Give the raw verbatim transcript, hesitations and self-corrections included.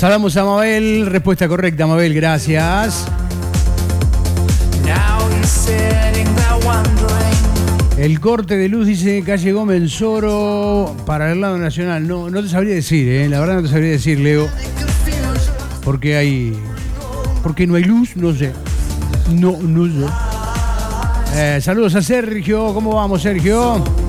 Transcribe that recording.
Saludamos a Mabel, respuesta correcta, Mabel, gracias. El corte de luz dice calle Gómez Soro para el lado nacional. No, no te sabría decir, ¿eh? La verdad no te sabría decir, Leo. Porque hay. Porque no hay luz, no sé. No, no sé. Eh, saludos a Sergio. ¿Cómo vamos, Sergio?